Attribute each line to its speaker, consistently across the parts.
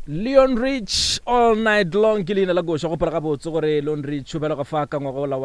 Speaker 1: Leon Rich all night long ke leina la go go pela ga botse gore Leon Rich o bela go fa ka ngwaga la wa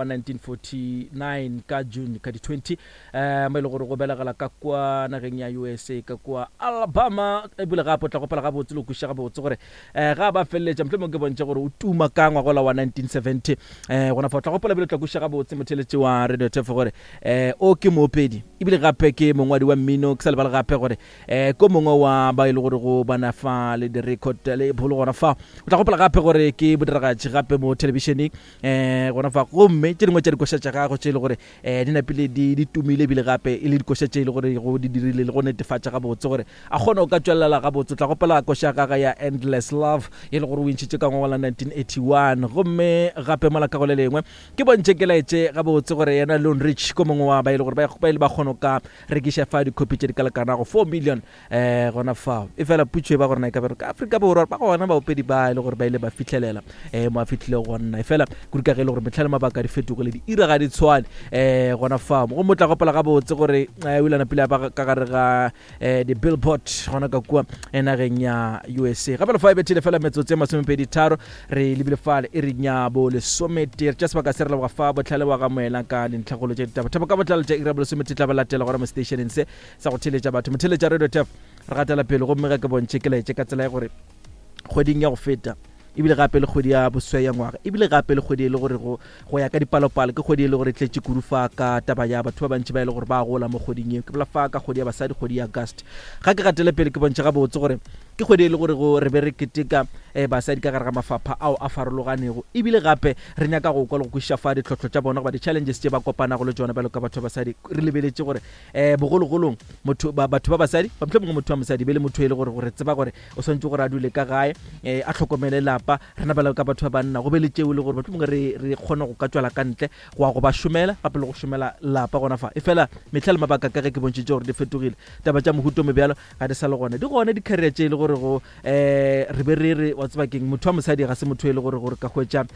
Speaker 1: 1949 ka June ka di 20 mo ile gore go belegela ka kwa nageng ya USA ka kwa Alabama e bile ga potla go pela ga botse lo kuša ga botse gore ga ba felletša mtlemo ke bontše gore o tuma ka ngwaga la wa 1970 gona fa tla go pela bile tla kuša ga botse motheletše wa Radio TF gore o ke moopedi e bile gape ke mongwadi wa mmino ke sa lebala gape gore ko mongwe wa ba ile gore go bana fa le di record le bolo gona fa o tla gopela gape gore ke bodiragatši gape mo televisioneng gona fa gomme tše dingwe tša dikoša tša gago tše e le gore di napile di tumile ebile gape e le dikoša tše e le gore go di dirile le go netefatša gabotse gore a kgona o ka tswelela gabotse o tla gopela koša gaga ya Endless Love e le gore o ntšhitše ka ngwaga la 1981 gomme gape mola ka go le lengwe ke bontše ke laetše gabotse gore yena Leon Rich ko mongwe wa ba e le gore ba ile ba kgona ka rekiša fa dikopi tše di ka lekanago 4 million gona fao e fela putšo e ba gore na e ka bereka Afrika Borwa ba gona baopedi ba ile gore ba ile ba fitlhelela mo a fitlhile gonna e fela kudu ka ge ile gore metlhale mabaka di fetogile di ira ga di tshwane gona fa mo motla gopela ga botse gore o ile na pele ba ka gare ga di Billboard gona ka kwa enageng ya USA gape le fa e betile fela metsotso e 23 re lebile fale e re nya bo le somete re tsa ba ka serela ga fa botlhale wa ga moela ka dintlhagolo tše ditaba thaba ka botlhale tše ira bo le somete tla ba latela gore mo stationeng se sa go theletša batho motheletša Radio TF re gatela pele go mmega ke bontše ke laetše ka tsela ya gore kgweding ya go feta ebile gape le kgwedi ya boswa ya ngwaga ebile gape le kgwedi le gore go ya ka dipalopalo ke kgwedi le gore tletše kurufa ka taba ya batho ba bantši ba ile gore ba gola mo kgweding eo ke bela fa ka kgwedi ya basadi kgwedi ya August ga ke gatele pele ke bontše ga botse gore ke kgwedi le gore go re be re keteka basadi ka gare ga mafapha ao a farologanego ebile gape re nyaka go kwa le go kwiša fa ditlhotlho tša bona goba di-challenges tše ba kopanago le tsona bjalo ka batho ba basadi re lebeletše gore bogologolong batho ba basadi ba mhlomongwe motho wa mosadi be le motho e le gore gore tseba gore o swantse gore a dule ka gae a tlhokomele lapa re na bela ka batho ba banna go be le tšeo le gore batho mongwe re kgona go ka tswela ka ntle go a go ba šomela gape le go šomela lapa gona fa e fela metlha le mabaka ka ge ke bontšitše gore di fetogile taba tša mohuto mebjalo ga di sa le gone di gone di-career tše e le gore go re be re wa tsebakeng motho wa mosadi ga se motho e le gore ka hwetša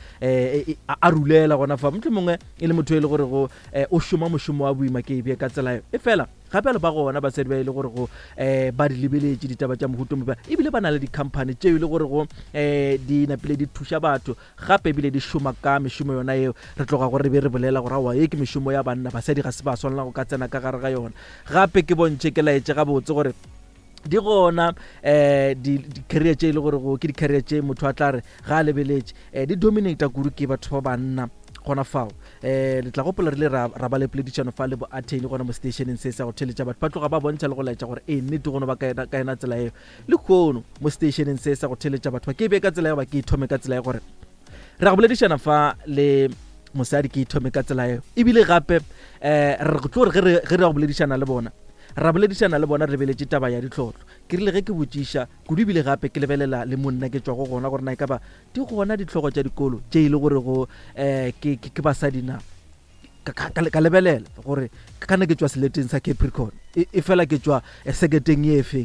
Speaker 1: a rulela gona fa motho mongwe e le motho e le gore go o šoma mošomo wa boima ke ebie ka tsela e fela gape le ba gona basadi ba e le gore go ba di lebeletše ditaba tša mohuto mebjalo ebile ba na le di-company tšeo e le gore go di napile di thuša batho gape ebile di šoma ka mešomo yona eo re tloga gore re be re bolela gore awa e ke mešomo ya banna basadi ga se ba swanela go ka tsena ka gare ga yona gape ke bontše ke laetše gabotse gore di gona di-career tše e le gore go ke di-career tše motho a tla re ga a lebeletše di dominata kudu ke batho ba banna gona fao le tla gopola re le ra ba le poledišano fa le bo Athene gona mo stationeng se sa go theletša batho ba tloga ba bontšha le go laetša gore nnete gono ba ka ena tsela eo le kgono mo stationeng se sa go theletša batho ba ke be ka tsela eo ba ke ithome ka tsela ya gore re go boledišana fa le mosadi ke ithome ka tsela eo ebile gape re go tlo re ge re go boledišana le bona ra boledišana le bona re beletše taba ya ditlhotlho ke rile ge ke botšiša kudu ebile gape ke lebelela le monna ke tswa go gona gore na e ka ba di gona ditlhogo tša dikolo tše e le gore go ke basadi na ka lebelela gore ka ne ke tswa seleteng sa Capricorn e fela ke tswa seketeng ye efeng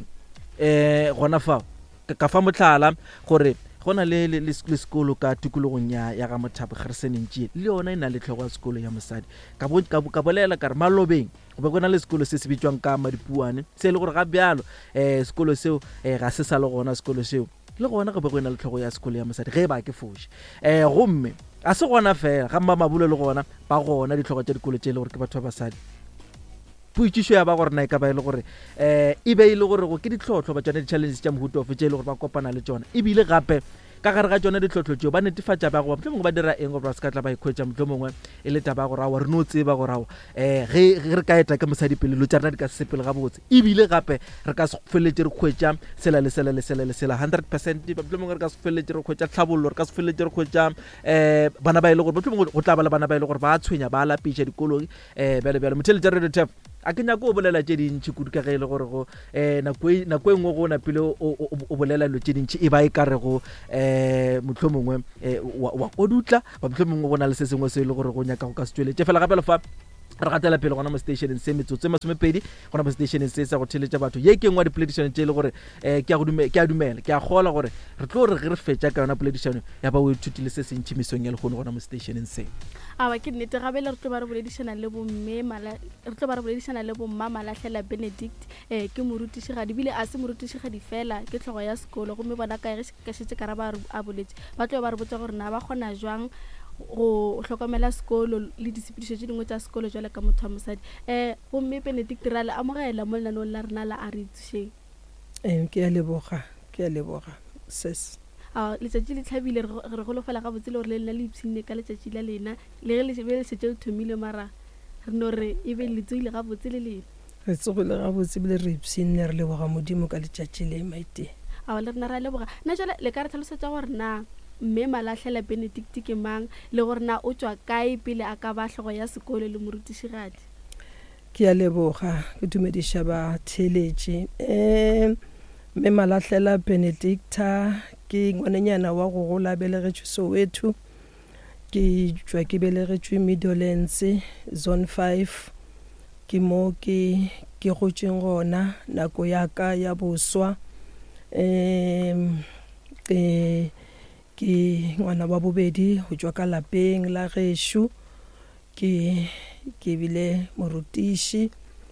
Speaker 1: gona fao ka fa motlhala gore gona le sekolo ka tikologong ya ga Mothapo Gerseneng tšee le yona e na le tlhogo ya sekolo ya mosadi ka bolela ka re malobeng go be gona le sekolo se se bitswang ka Madipuane se le gore ga bjalo sekolo seo ga se sa le gona sekolo seo le gona go be go na le tlhogo ya sekolo ya mosadi ge ba ke foše gomme a se gona fela ga mabulo le gona ba gona ditlhogo tša dikolo tše e le gore ke batho ba basadi poitšišo ya ba gore na e ka ba e le gore e be e le gore go ke ditlhotlho ba tsone di-challenges tša mohuto ofe tše e le gore ba kopana le tsona ebile gape ka gare ga tsone ditlhotlho tšeo ba netefatša ba goba motlho mongwe ba dira eng gore ba se ka tla ba ikhwetša motlho mongwe e le taba gore awa re no tseba gore awa ge re ka eta ke mosadi pele lo tša rena di ka se sepele gabotse ebile gape re ka se feleletse re kgwetša sela le sela le sela le sela 100% motlho mongwe re ka se feleletse re kgwetša tlhabollo re ka se feleletse re kgwetša bana ba e le gore motlho mongwe go tla ba le bana ba e le gore ba tshwenya ba lapiša dikolong bjale motheletša Radio TF a ke nyako o bolela tše dintšhi kudu ka ge e le gore go nako e nngwe go napile o bolela dilo tše dintšhi e ba e ka re go motlho mongwe wa kodutla ba motlho mongwe go na le se sengwe se e le gore go nyaka go ka se tsweletše fela gape le fa re gatela pele gona mo stationeng se metsotso e masomepedi gona mo stationeng se sa go theletša batho ye ke ngwa di-politician tše e le gore ke a dumela ke a gola gore re tlo re re fetša ka yona politician ya ba o ithutile se se ntšhi mesong ya lekgone gona mo stationeng se
Speaker 2: awa ke nnete gabele re tlo ba re boledišana le bomma Malatlhela Benedict ke morutišigadi bile a se morutišigadi fela ke tlhogo ya sekolo gomme bona ka šetse ka ra ba a boletše ba tlo ba re botsa gore na ba kgona jwang go hlokomela sekolo le disepedišo tše dingwe tša sekolo jwale ka motho wa mosadi gomme Benedict ra le amogela mo lenaneong la rena la a re itsušeng
Speaker 3: ke a leboga ses
Speaker 2: letšatši le tlhabile re golofela gabotse le gore le lena le ipshinne ka letšatši la lena le ge le be le setse le thomile mara re no re e be le tsoile gabotse le lena
Speaker 3: re tsogile gabotse bile re ipshinne re leboga modimo ka letšatši le maite
Speaker 2: le rena ra leboga nna jale le ka re tlhalosetša gore na mme Malatlhela Benedict ke mang le gore na o tswa kae pele a ka ba hlogo ya sekolo le morutišigadi
Speaker 3: ke a leboga ke dumediša ba theletše mme Malatlhela Benedicta ke ngwanenyana wa go gola belegetšwe Soweto ke tswa ke belegetšwe Meadowlands zone 5 ke mo ke gotšeng gona nako ya ka ya boswa ke ngwana wa bobedi go tswa ka lapeng la gešo ke bile morutiši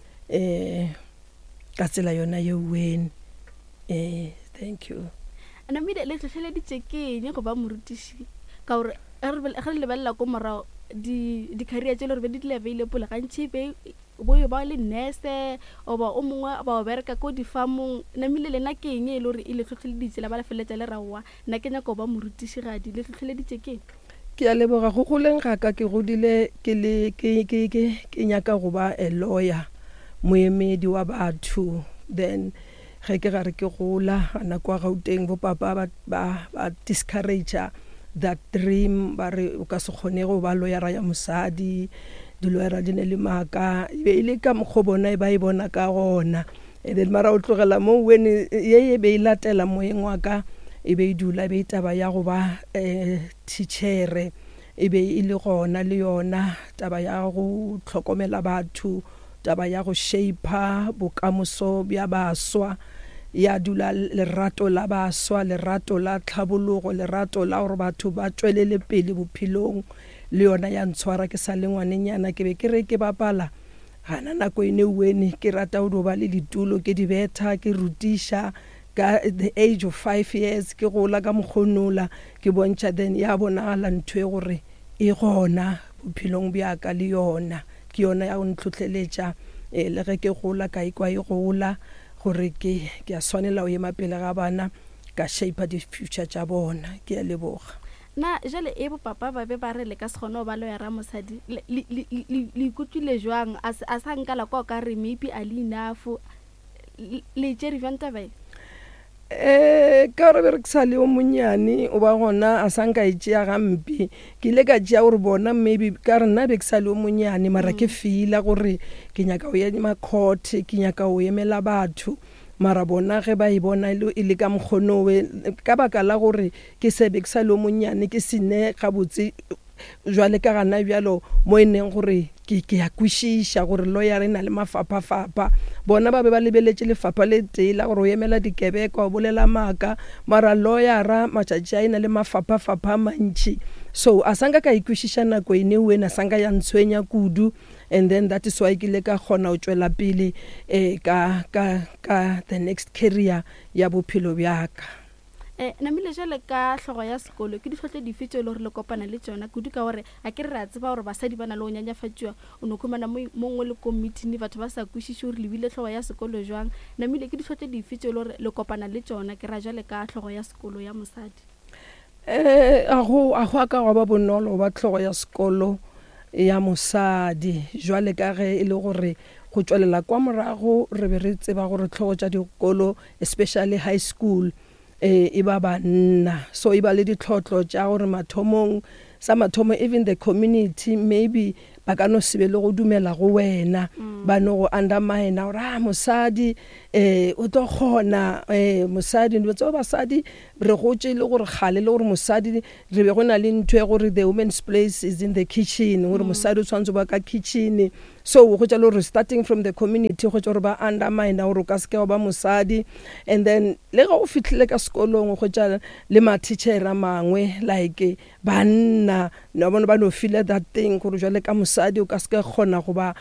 Speaker 3: ka tsela yona ye wena thank you
Speaker 2: ana mide le tlhotlheleditše ke eng go ba morutiši ka gore ge re lebelela ko morago di-career tše le gore be di lebeile pole gantšhi boyo ba le nurse oba o mongwe ba o bereka ko difarmong namile lena ke eng e le gore e le tlhotlheleditše la ba la feletša le raowa nna ke nyaka go ba morutišigadi le tlhotlheleditše ke
Speaker 3: ke a leboga go goleng ga ka ke godile ke nyaka go ba a lawyer moemedi wa batho then ge ke gare ke gola ana kwa Gauteng bo papa ba discourage that dream ba re o ka se kgone go ba lawyer ya mosadi diloera di ne le maaka e be ile ka mokgobona e ba e bona ka gona then mara o tlogela mo when ye be ilatela moeng wa ka e be e dula be taba ya go ba teacher e be ile gona le yona taba ya go tlhokomela batho taba ya go shape bokamoso bja baswa ya dula lerato la baswa lerato la tlhabologo lerato la gore batho ba tswelele pele bophelong le yona ya ntshwara ke sa le ngwanenyana ke be ke re ke bapala gana nako ene wene ke rata go ba le ditulo ke di betha ke rutiša ka the age of 5 years ke gola ka mokgonola ke bontšha then ya bonagala ntho e gore e gona bophelong bjaka le yona ke yona ya go ntlhotlheletša le ge ke gola ka ikwa e gola gore ke a swanela o ema pele ga bana ka shape di future tša bona ke a leboga
Speaker 2: na jale e bo papa ba be ba re le ka se kgone go ba lo ya ramosadi le ikutlwile jwang a sa nkala kwa ka re maybe a le enough le tšere bjang tabae
Speaker 3: ka re be re ke sa le o monyane o ba gona a sa nka e tšea gampe ke ile ka tšea gore bona maybe ka re nna be ke sa le o monyane mara ke fila gore ke nyaka go ema court ke nyaka go emela batho mara bona ge ba e bona e le ka mokgonowe ka baka la gore ke sebe ke sa le o monyane ke sene gabotse jwale ka gana bjalo mo e neng gore ke ya kwešiša gore lawyer e na le mafapafapa bona ba be ba lebeletše lefapha le tela gore o emela dikebeka o bolela maaka mara lawyera matšatši a e na le mafapafapa mantši so a sanka ka ikwešiša nako ene wena sanka ya ntshwenya kudu and then that is why ke le ka kgona go tšwela pele ka the next career ya bophelo bjaka
Speaker 2: namile jale ka hlogo ya sekolo ke ditlhotlhe dife tšeo le gore le kopana le tšona kudu ka gore a ke re ra tseba gore basadi ba na le go nyanyafatšiwa o ne khumana mongwe le committee batho ba sa kwešiše gore le bile hlogo ya sekolo jwang namile ke ditlhotlhe dife tšeo le gore le kopana le tšona ke ra jale ka hlogo ya sekolo ya mosadi
Speaker 3: a go ka go ba bonolo ba hlogo ya sekolo ya mosadi jwale ka ge e le gore go tšwelela kwa morago re be re tseba gore hlogo tša dikolo especially high school e ba banna so e ba le ditlhotlho tša gore mathomo even the community maybe ba ka no sebe le go dumela go wena ba no go undermine gore mosadi o tlo kgona mosadi ntse o basadi re gotse le gore gale le gore mosadi re be go na le ntwe gore the woman's place is in the kitchen gore mosadi o tshwantse ba ka kitchen so go tla re starting from the community go tla re ba undermine gore ka se ke ba mosadi, and then le ga o fitlhile ka sekolong go tla le ma teacher mangwe like banna no bona ba no feel that thing gore jwa le ka mosadi o ka se ke gona go ba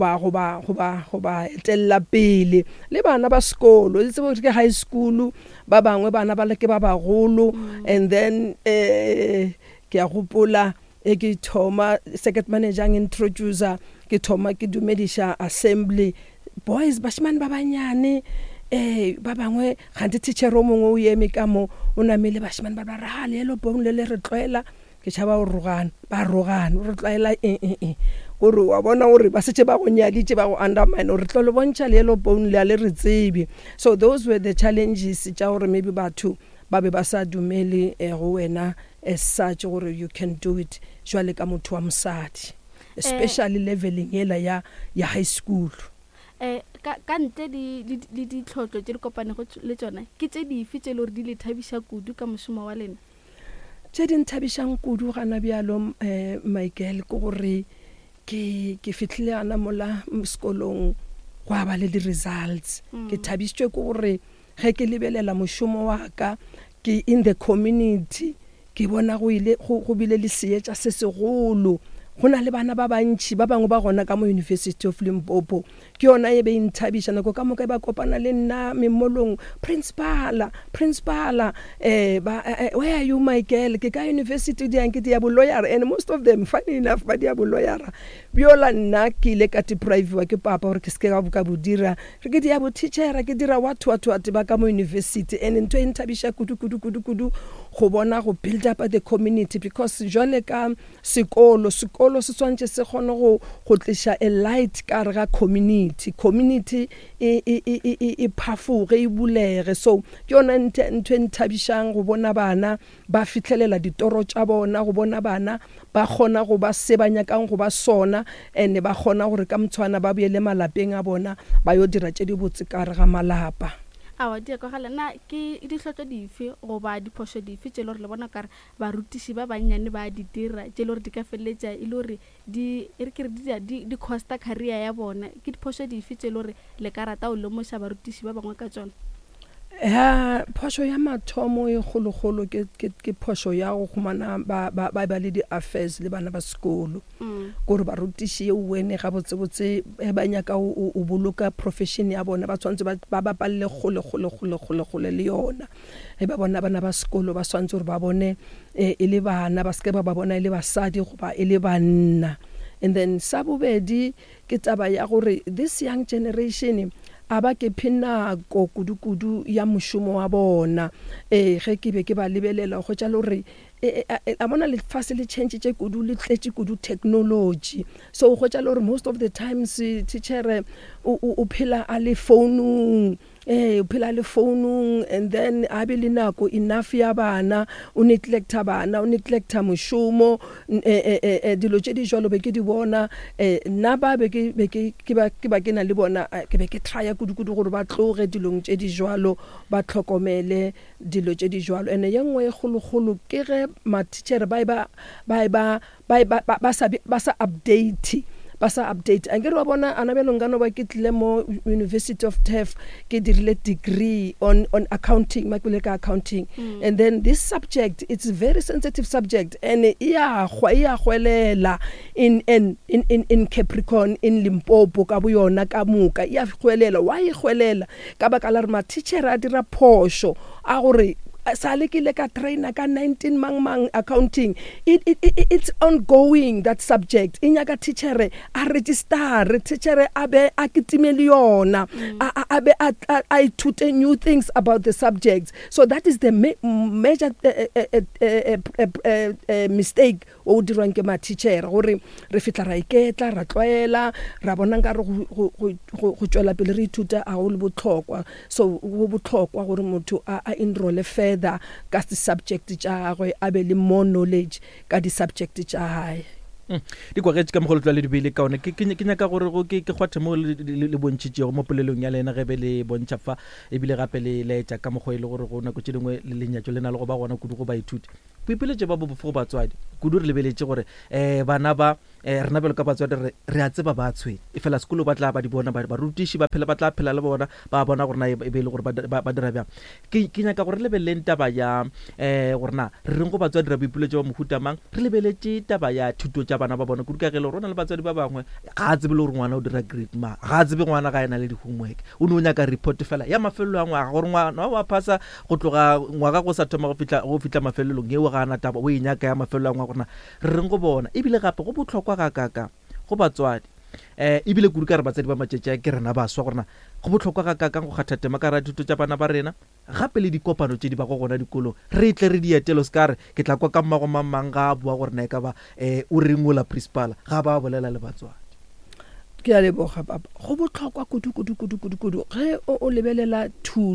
Speaker 3: etella pele le bana ba sekolo le tsebo ke high school ba bangwe bana ba le ke ba bagolo, and then ke a gopola ke thoma circuit manager introducer ke thoma ke dumedisha assembly boys bashimane ba banyane ba bangwe gante teacher o mongwe o yeme ka mo o namile bashimane ba ba ra le lo bong le re tloela ke tshaba o rogana ba rogana re tloela gore wa bona gore ba setse ba go nyaditse ba go undermine gore tlolo bontsha le lo bone le re tsebe. So those were the challenges tja gore maybe batho ba be ba sa dumele go wena as such gore you can do it jwale ka motho wa mosadi, especially leveling ela ya high school.
Speaker 2: Ka ntle di tlhotlo tse di kopane go le tsona ke tse di fitse le gore di le thabisha kudu ka mosomo wa lena?
Speaker 3: Tse di nthabishang kudu gana bjalo Michael ke gore ke fitlhile ana mola sekolong go ba le di results ke thabisitswe ke gore ge ke lebelela mošomo wa ka ke in the community ke bona go bile le seetša se segolo, go na le bana ba bantši ba bangwe ba gona ka mo University of Limpopo ke yona e be inthabisha nako ka moka ba kopana le nna memolong principal where are you Michael ke ka university di anke ya bo lawyer, and most of them funny enough ba di ya bo lawyer biola nna ke ile ka private wa ke papa gore ke se ka buka bodira re ke di ya bo teacher ke dira what ba ka mo university, and into inthabisha kudu go bona go build up the community because jwale ka sekolo se tswantse se gone go tlisha a light ka re ga community e phafoge e bulege. So ke yona ntho nthabishang go bona bana ba fitlhelela ditoro tša bona, go bona bana ba gona go ba sebanya kang go ba sona, and ba gona gore ka mtshwana ba boele malapeng a bona ba yo dira tše di botse ka re ga malapa.
Speaker 2: Awa di go gala na ke dihlotlo dife go ba diphoso dife tse le gore le bona ka re barutiši ba bannyane ba di dira tse le gore di ka feleletša e le gore di costa career ya bona, ke diphoso dife tse le gore le ka rata o lemoša barutiši ba bangwe ka tsona?
Speaker 3: Phoso ya mathomo e kgolokgolo ke phoso ya go khumana ba le di affairs le bana ba sekolo gore barutiši e wene ga botsebotse ba nyaka o boloka profession ya bona ba tshwantse ba bapalle kgole le yona ba bona bana ba sekolo ba tshwantse gore ba bone e le bana ba ske ba bona e le basadi go ba e le banna. And then sa bobedi ke taba ya gore this young generation aba ke phina go kudu ya mošomo wa bona ge ke be ke ba lebelela go tša lore a bona le fase le change tše kudu le tletše kudu technology, so go tša lore most of the times teacher o phela a le founung and then a be le nako enough ya bana o neglecta mošomo dilo tše di jalo be ke di bona nna ba be ke na le bona ke be ke trya kudu gore ba tloge dilong tše di jalo ba tlhokomele dilo tše di jalo. And ye nngwe e kgolokgolo ke ge ma-teacher ba sa update a nkere wa bona anabelong ka no ba ke tlile mo University of Turf ke dirile degree on accounting makile ka accounting and then this subject, it's a very sensitive subject and ya hwelela in Capricorn in Limpopo ka bo yona ka muka ya hwelela why hwelela ka baka la re ma teacher a dira phosho a gore sale ke le ka trainer ka 19 mang accounting it's ongoing that subject inyaka teacher a register teacher abe a kitimeli yona abe I ithute new things about the subject, so that is the major mistake o dirwang ke ma teacher gore re fitla ra iketla ra tloela ra bona nga re go tswela pele re ithuta a go le botlhokwa, so go botlhokwa gore motho a enroll further ka di subject tša gagwe a be le more knowledge ka di subject tša hae.
Speaker 1: Di kwa ge ka mogolo tla le dibele ka one ke nyaka gore go ke gwathe mo le bontšitšego mo polelong ya lena ge be le bontšha fa e bile gape le letša ka mogo e le gore go nako tše dingwe le lenyatšo le na le go ba gona kudu go ba ithuti. boipeletse ba bofo go batswadi kudu re lebeletse gore bana ba rena belo ka batswadi re a tseba ba tshwene e fela sekolo ba tla ba di bona barutiši ba phela ba tla phela le bona ba bona gore na e be le gore ba dira bjang ke nyaka gore lebeleng taba ya gore na re reng go batswadi ra boipeletse ba mohuta mang re lebeletse taba ya thuto tša bana ba bona kudu ka gele rona le batswadi ba bangwe ga a tsebe le gore ngwana o dira grade ma ga a tsebe ngwana ga ena le di-homework o ne o nyaka report fela ya mafelelo a ngwaga gore ngwana wa phasa go tloga ngwaga go sa thoma go fitla mafelelong eo ga ana taba o e nyaka ya mafelelo a ngwaga gorena re reng go bona ebile gape go botlhokwa kaka go batswadi ebile kudu ka re batsadi ba matšetša ke rena baswa gorena go botlhokwa kaka go kgatha tema ka ra thuto tša bana ba rena gape le dikopano tše di ba go gona dikolong re tle re dietelo se ka re ke tla kwa ka mmago mamang ga a bua gore na e ka ba o reng ola principal ga ba bolela le batswadi
Speaker 3: ke a leboga papa go botlhokwa kudu ge o lebelela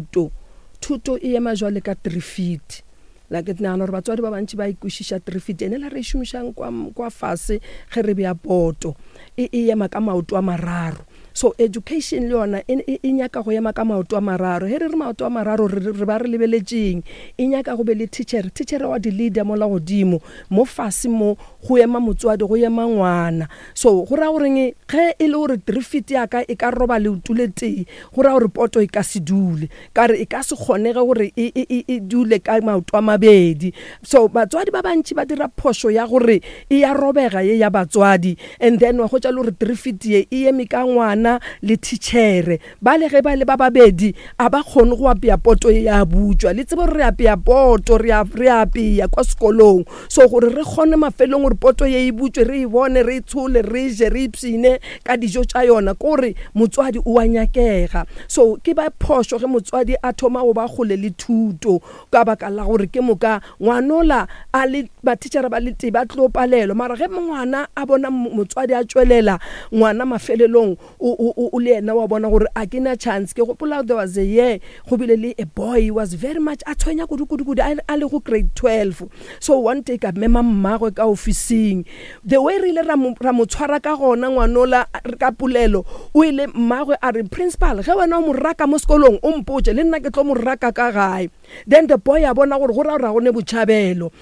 Speaker 3: thuto e ema jwale ka 3 feet la ke nagana gore batswadi ba bantši ba ikwešiša 3 feet ene la re šomišang kwa fase ge re bea poto e ema ka maoto a mararo so education le yona e nyaka go ema ka maoto a mararo he re re maoto a mararo re ba re lebeletseng e nyaka go be le teacher wa di-leader mo la godimo mo fase mo go ema motswadi go ema ngwana so go ra goreng ge e le gore 3 feet ya ka e ka roba leoto le tee go ra gore poto e ka se dule ka re e ka se kgonege gore e dule ka maoto a mabedi so batswadi ba bantši ba dira phoso ya gore e ya robega ye ya batswadi and then wa go tša le gore 3 feet ye e eme ka ngwana le teachere ba le ge ba le ba babedi a ba kgone go apea poto e ya butswa le tsebo re apea poto re apea kwa sekolong so gore re kgone mafelong gore poto ye e butswe re e bone re tshole re je re ipsine ka dijo tša yona gore motswadi o a nyakega so ke ba phosho ge motswadi a thoma go ba gole le thuto ka baka la gore ke moka ngwanola a le bateachere ba le tee ba tlo palelo mara ge ngwana a bona motswadi a tswelela ngwana mafelelong o le ena wa bona gore a kena chance ke gopola there was a year go bile le a boy he was very much a tshwenya kudu a le go grade 12 so one day ka mema mmagwe ka officing the way re ile ra mo tshwara ka gona ngwanola ka pulelo o ile mmagwe a re principal ge wena o mo raka mo sekolong o mpotse le nna ke tlo mo raka ka gae then the boy a bona gore go ra gone botšhabelo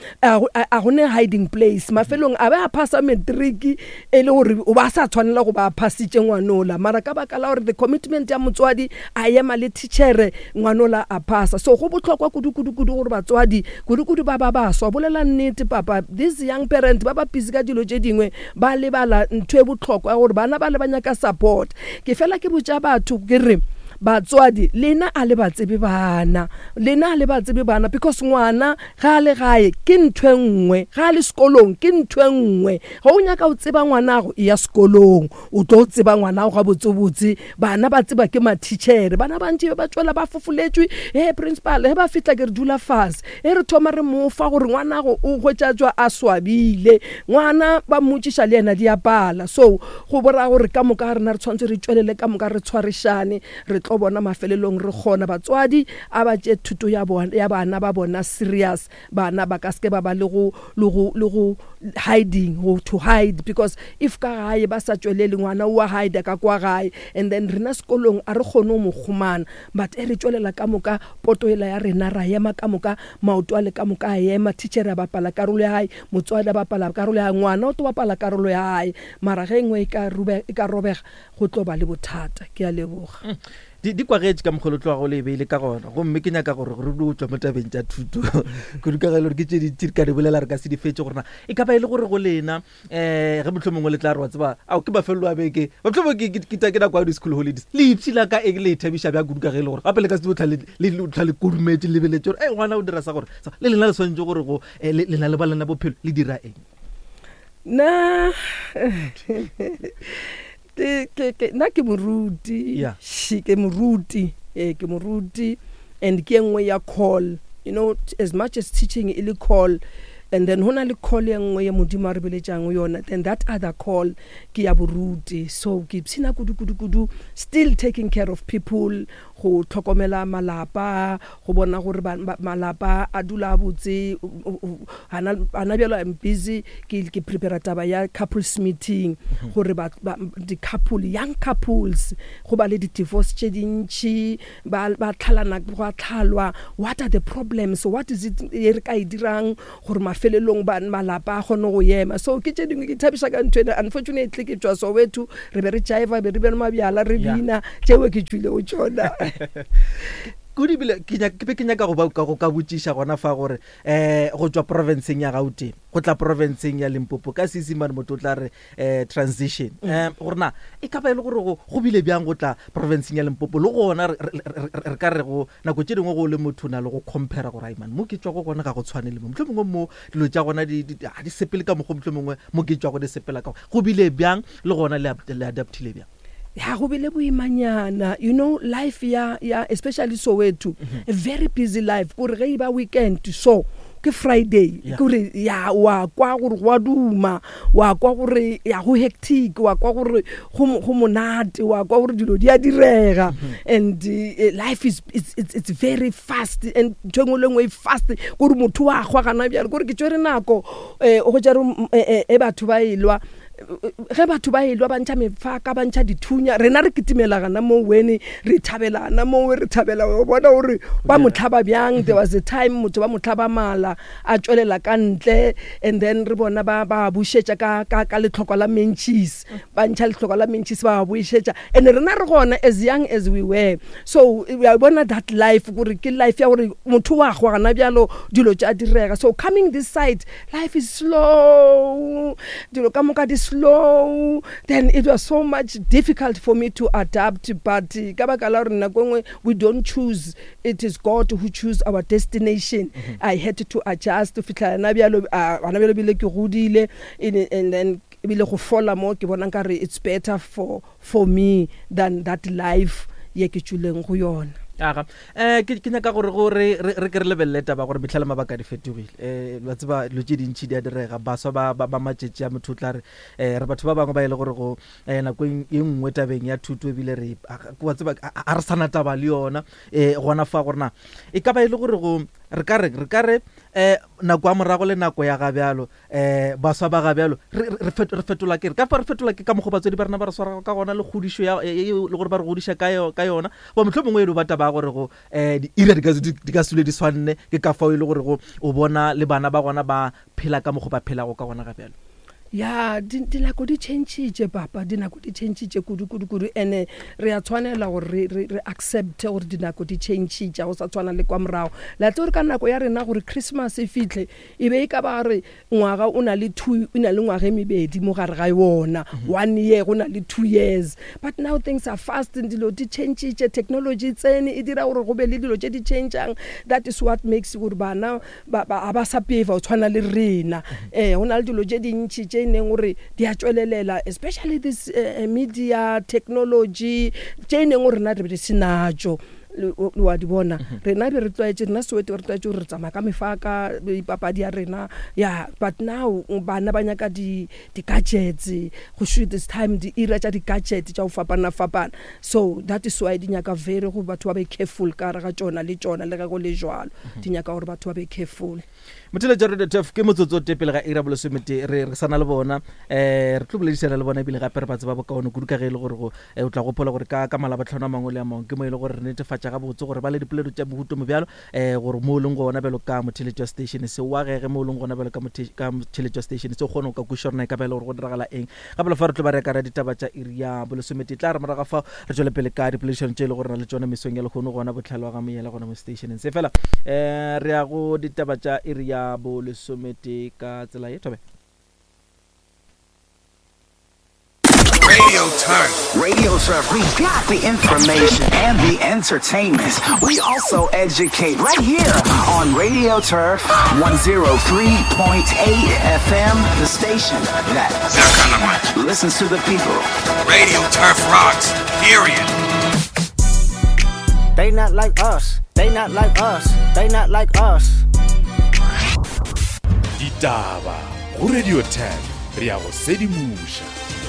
Speaker 3: a gone hiding place mafelong a ba a phasa matric e le gore o ba sa tshwanela go ba phasitse ngwanola mara ka baka la gore the commitment ya motswadi a ema le teachere ngwanola a phasa so go botlhokwa kudu gore batswadi kudu ba baswa bolela nnete papa this young parent ba busy ka dilo tše dingwe ba lebala ntho e botlhokwa gore bana ba le banyaka support ke fela ke botša batho ke re batswadi lena a le batsebe bana because ngwana ga le gae ke ntho nngwe ga le sekolong ke ntho nngwe ga o nyaka o tseba ngwanago ya sekolong o tlo tseba ngwanago ga botsebotse bana ba tseba ke ma-teachere bana bantši ba tswela ba fofuletswe principal he ba fitla ke re dula fase re thoma re mofa gore ngwanago o hwetšatswa a swabile ngwana ba mmotšiša le ena diapala so go bora gore ka moka rena re tshwanetse re tswelele ka moka re tshwarišane re tlo bona mafelelong re kgona batswadi a ba tše thuto ya bana ba bona serious bana ba ka ske ba ba le go hiding to hide because if ka gae ba sa tswelele ngwana o a hide ka kwa gae and then rena sekolong a re kgone mo khumana but re tswelela ka moka poto ela ya rena ra ema ka moka maoto a le ka moka a ema teacher ba pala karolo ya hae motswadi ba pala karolo ya ngwana o to ba pala karolo ya hae mara ge ngwe e ka robega go tlo ba le bothata ke a leboga
Speaker 1: di kwagetse ka mogolotlo go le beile ka gona gomme ke nyaka gore re utlwa mo tabeng tša thuto kudu ka gele gore ke tše di ka di bolela re ka se di fetse gorena e ka ba e le gore go lena ge motlho mongwe le tla re wa tseba ao ke mafelelo a beke motlhomo ke nako ya di-school holidays le ipšhila ka e le ithabiša bja kudu ka gele gore gape le ka se tla le kodumetse lebeletse gore ngwana o dira sa gore le lena le tshwanetse gore go lena le ba lena bophelo le dira eng
Speaker 3: na nna ke moruti ke moruti and ke engwe ya call you know as much as teaching e le call and then hona le call ya ngwe ya modimo a re beletšang yona then that other call ke ya boruti so ke ipsina kudu still taking care of people go tlhokomela malapa go bona gore malapa a dula botse ana bjalo I'm busy ke prepare taba ya couples meeting gore di couple young couples go ba le di divorce tše dintši ba tlhalana go tlhalwa what are the problems what is it e re ka e dirang gore mafelelong malapa a kgone go ema. So ke tše dingwe ke thabiša ka ntho ena. Unfortunately ke tšwa Soweto re be re jaiva be re be le mabjala re bina tšeo ke tšwile go tšona.
Speaker 1: Kudi bile ke nyaka go ka botšiša gona fa gore go tswa provinceng ya Gauteng go tla provinceng ya Limpopo ka Seesimane motho o tla re transition gore na e ka ba ile gore go bile bjang go tla provinceng ya Limpopo le gona re ka re go nako tše dingwe go le motho na le go compare gore man mo ke tswa go gona ga go tshwane le mo mongwe mo dilo tša gona di sepele ka mogopolo mongwe mo ke tswa go di sepela ka go bile bjang le gona le adaptile bjang.
Speaker 3: Ya go bile boimanyana, you know, life ya especially Soweto, a very busy life. Gore ge ba weekend so ke Friday gore ya wa kwa gore wa duma wa kwa gore ya go hectic wa kwa gore go monate wa kwa gore dilo di a direga and life is it's very fast and tshengolengwe fast gore motho wa gwa gana bjalo gore ke tswere nako go jare batho ba ilwa ge batho ba ilwa ba ntša mefaka ba ntša dithunya rena re kitimela gana mo wene re thabelana mo re thabela o bona gore ba motlhaba bjang. There was a time motho ba motlhaba mala a tswelela ka ntle and then re bona ba bušetša ka letlhoko la menchis ba ntša letlhoko la menchis ba bušetša and rena re gona as young as we were. So we are bona that life gore ke life ya gore motho wa gwa gana bjalo dilo tša direga. So coming this side life is slow dilo ka moka di slow, then it was so much difficult for me to adapt, but we don't choose, it is God who choose our destination. I had to adjust to fit and then it's better for me than that life
Speaker 1: ke nyaka gore re ke re lebelele taba gore metlhala mabaka di fetogile ba tseba lo tše dintši di a direga baswa ba matšetše a motho tla re batho ba bangwe ba ile gore go nako e nngwe tabeng ya thuto ebile re wa tseba a re sana taba le yona gona fa gore na e ka ba ile gore go re ka re nako a morago le nako ya gabjalo baswa ba gabjalo re fetola ke ka fa re fetola ke ka mogo batswedi ba rena ba re swara ka gona le godišo ya le gore ba re godiša ka yona ba motlho mongwe e ba taba gore go di ira di ka sule di swanne ke ka fa ile gore go o bona le bana ba gona ba phela ka mogo ba phela go ka gona gabjalo.
Speaker 3: Ya dinako di change papa dinako di change kudu ene re a tshwanela gore re accept gore dinako di change go sa tshwana le kwa morago la tore ka nako ya rena gore Christmas e fitlhe e be e ka ba re ngwaga o na le ngwaga mebedi mo gare ga yona 1 year go na le 2 years, but now things are fast and dilo di change technology tsene e dira gore go be le dilo tše di changeang. That is what makes gore bana ba sa peva o tshwana le rena go na le dilo tše dintši nengore di a tswelelela especially this media technology neng gore na re sinatso wa di bona rena be re tlwaetse rena Soweto re tlwaetse re tsamaya ka mefaka ipapadi ya rena but now bana ba nyaka di gadgets go shoot this time di ira tša di gadgets tša go fapana, so that is why di nyaka very go batho ba be careful ka re ga tsona le ga go le jwalo di nyaka gore batho ba be careful.
Speaker 1: Motele Jared Tef ke motsotso tepele ga ira bolosomete re sana le bona re tloboledisana le bona bile ga pere batse ba bokaone kudu ka ge ile gore go o tla go phola gore ka malaba tlhona mangwe le a mangwe ke mo ile gore re netefatša ga botse gore ba le dipolelo tša mohuto mo bjalo gore mo leng gona belo ka Mothelejwa station se wa ge mo leng gona belo ka Mothelejwa station se gone ka kushorna ka belo gore go diragala eng ga belo fa re tlo ba re ka ra ditaba tša area bolosomete tla re moraga fa re tswele pele ka dipolation tše le gore na le tsona mesong ya le gone gona botlhalo ga moyela gona mo station se fela re ya go ditaba tša area bolosomete ka tsela ye tobe.
Speaker 4: Radio Turf, we got the information and the entertainment. We also educate right here on Radio Turf 103.8 FM, the station that listens to the people.
Speaker 5: Radio Turf rocks, period.
Speaker 6: They not like us. They not like us. They not like us.
Speaker 7: Ditaba go Radio Turf re ya go sedimusha.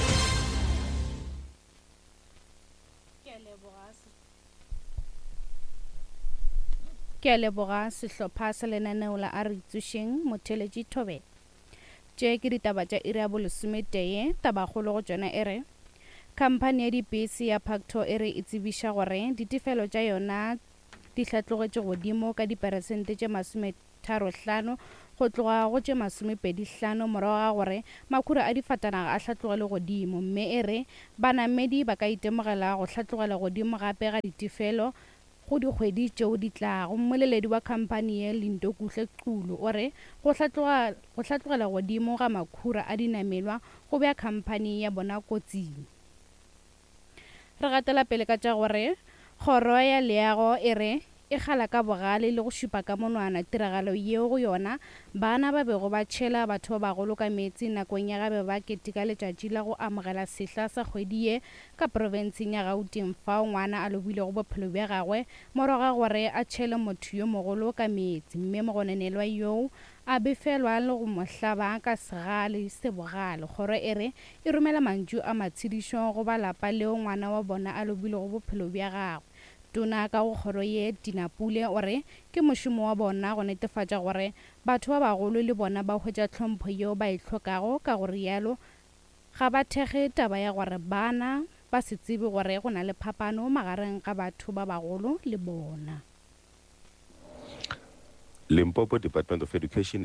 Speaker 8: Ke a leboga sehlopha sa lenaneo la Aritsusheng Motheleji Thobe. Tše ke ditaba tša ira bolosomete taba kgolo go tsona ere khamphane ya dibese ya Pacto ere e tsebiša gore ditefelo tša yona di hlatlogetše godimo ka diperesente tše 35 go tloga go tše 25 morago ga gore makhura a difatanaga a hlatlogele godimo, mme e re banamedi ba ka itemogela go hlatlogela godimo gape ga ditefelo go dikgwedi tšeo di tlago. Mmoleledi wa khamphane ye Lindo Kuhle Qulu o re go hlatlogela godimo ga makhura a dinamelwa go bea khamphane ya bona kotsing. Re gatela pele ka tša gore kgoro ya leago e re e gala ka bogale le go šupa ka monwana tiragalo yeo go yona bana ba bego ba tšhela batho ba bagolo ka metsi nakong ya gabe ba ketika letšatši la go amogela sehla sa kgwedi ye ka porofenseng ya Gauteng fao ngwana a lobile go bophelo bja gagwe morago ga gore a tšhele motho yo mogolo ka metsi, mme mogononelwa yoo a befelwa le go mo hlaba ka segale se bogale. Kgoro e re e romela mantšu a matshedišo go ba lapa leo ngwana wa bona a lobile go bophelo bja gagwe. Tona ka go kgoro ye Dinapule o re ke mošomo wa bona go netefatša gore batho ba bagolo le bona ba hwetša tlhompho yeo ba e hlokago, ka go rialo ga ba thekge taba ya gore bana ba se tsebe gore go na le phapano magareng ga batho ba bagolo le bona.
Speaker 9: Limpopo Department of Education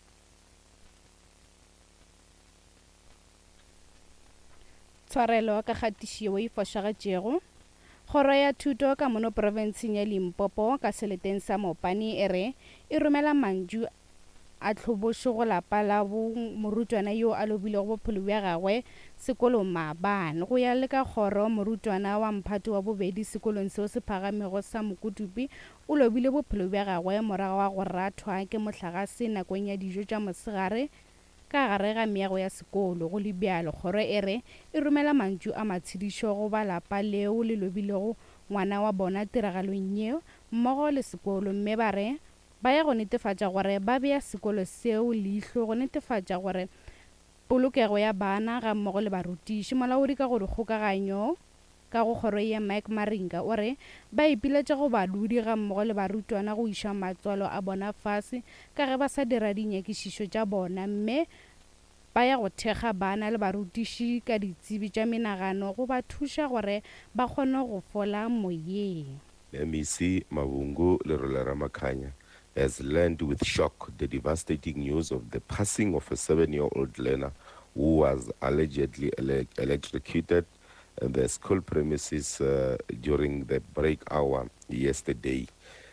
Speaker 8: tshwarelo ka kgatišo e fošagetšego. Kgoro ya thuto ka mono porofenseng ya Limpopo ka seleteng sa Mopani e re e romela mantšu a tlhobošo go lapa la morutwana yo a lobile go bophelo bja gagwe sekolong maabane. Go ya le ka kgoro, morutwana wa mphato wa bobedi sekolong seo se phagamego sa Mokotupi o lobile bophelo bja gagwe morago wa go rathwa ke mohlagase nakong ya dijo tša mosegare ka gare ga meago ya sekolo. Go le bjalo kgoro e re e romela mantšu a matshedišo go ba lapa leo le lobilego ngwana wa bona tiragalong yeo mmogo le sekolo, mme ba re ba ya go netefatša gore ba bea sekolo seo leihlo go netefatša gore polokego ya bana ga mmogo le barutiši. Molaodi ka go dikgokaganyo ka go kgoro ya Mike Maringa o re ba ipiletša go badudi ga mmogo le barutwana go iša matswalo a bona fase ka ge ba sa dira dinyakišišo tša bona, mme ba ya go thekga bana le barutiši ka ditsebi tša menagano go ba thuša gore ba kgone go fola moyeng.
Speaker 9: MEC Mabungu Lerolera Makanya has learned with shock the devastating news of the passing of a 7-year-old learner who was allegedly electrocuted in the school premises during the break hour yesterday.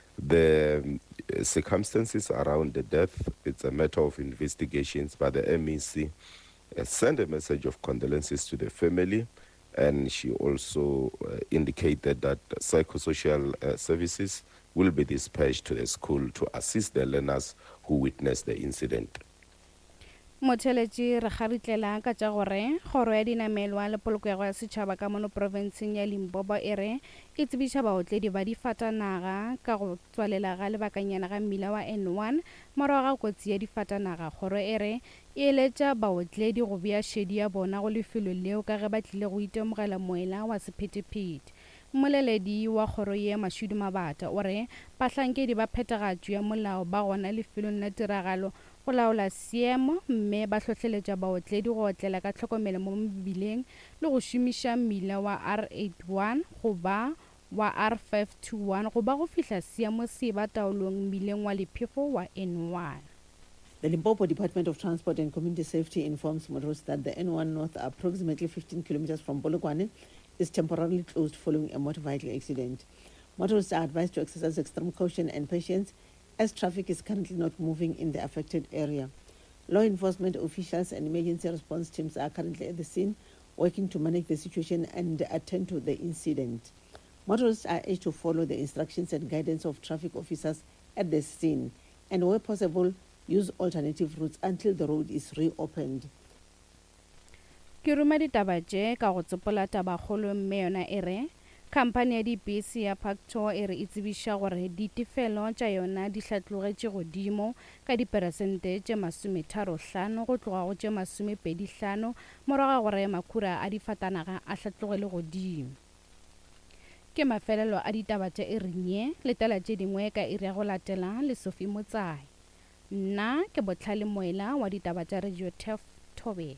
Speaker 9: The circumstances around the death, it's a matter of investigations, but the MEC sent a message of condolences to the family, and she also indicated that psychosocial services will be dispatched to the school to assist the learners who witnessed the incident.
Speaker 8: Motheletši re garitlela ka tša gore kgoro ya dinamelwa le polokego ya setšhaba ka mono porofenseng ya Limpopo e re e tsebiša baotledi ba difatanaga ka go tswalela ga lebakanyana ga mmila wa N1 morago ga kotsi ya difatanaga. Kgoro e re e eletša baotledi go bea šedi ya bona go lefelo leo ka ge ba tlile go itemogela moela wa sephetephete. Mmoleledi wa kgoro ye Mashudu Mabata o re bahlankedi ba phethagatšo ya molao ba gona lefelong la tiragalo go laola seemo, mme ba hlohleletša baotledi go otlela ka tlhokomelo mo mebileng le go šomiša mmila wa R81 go ba wa R521 go ba go fihla seemo se ba taolong mmileng wa Lephefo wa N1.
Speaker 10: The Limpopo Department of Transport and Community Safety informs motorists that the N1 North, approximately 15 kilometers from Polokwane, is temporarily closed following a motor vehicle accident. Motorists are advised to exercise extreme caution and patience as traffic is currently not moving in the affected area. Law enforcement officials and emergency response teams are currently at the scene working to manage the situation and attend to the incident. Motorists are urged to follow the instructions and guidance of traffic officers at the scene and where possible use alternative routes until the road is reopened.
Speaker 8: Ke ruma ditaba tše ka go tsopola tabakgolo mme yona e re khamphane ya dibese ya Pacto e re e tsebiša gore ditefelo tša yona di hlatlogetše godimo ka diperesente tše 35 go tloga go tše 25 morago gore makhura a difatanaga a hlatlogele godimo. Ke mafelelo a ditaba tše e rinye letela tše dingwe ka iri ya go latela le Sophie Motsai. Nna ke Botlhale Moela wa ditaba tša Radio TEF Thobela.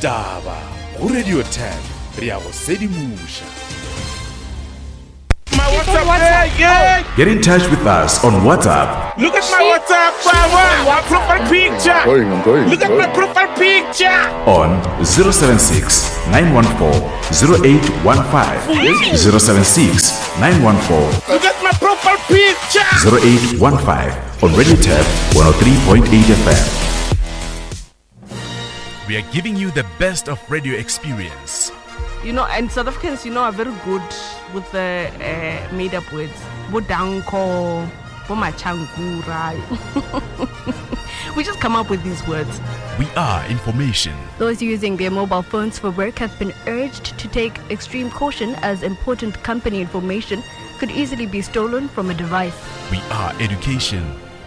Speaker 7: Ditaba go Radio 10 re ya go sedimuša. Get in touch with us on WhatsApp
Speaker 5: Look at my WhatsApp, my profile picture.
Speaker 7: I'm going.
Speaker 5: Look at my profile picture.
Speaker 7: on 076 914 0815. 076 914
Speaker 5: Look at my profile picture.
Speaker 7: 0815 on Radio Tab 103.8 FM. We are giving you the best of radio experience.
Speaker 11: You know, and South Africans, are very good with the made-up words. Bodanko, bomachangura. We just come up with these words.
Speaker 7: We are information.
Speaker 12: Those using their mobile phones for work have been urged to take extreme caution as important company information could easily be stolen from a device.
Speaker 7: We are education.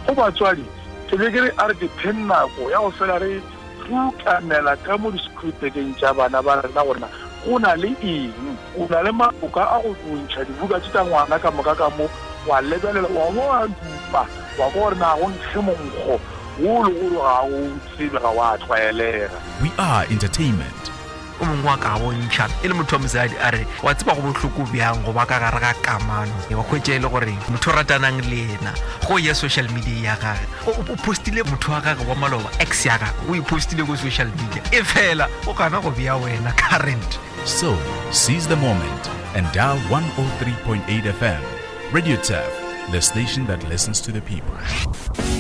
Speaker 13: Una le eng una le maboka a go ntšha dibuka tša ngwana ka moka ka mo wa lebelela wa mo a dupa wa go re na go ntshe monkgo wo le gore ga o tsebe ga wa tlwaelega.
Speaker 7: We are entertainment.
Speaker 14: o mongwe wa ka bontšha e le motho wa mosadi a re wa tseba go bohloko bjang go ba ka gare ga kamano wa hwetša e le gore motho o ratanang le ena go ya social media ya gage o postile motho wa gage wa maloba ex ya gage o ipostile go social media e fela o kana go bea wena current.
Speaker 7: So, seize the moment and dial 103.8 FM. Radio Tab, the station that listens to the people.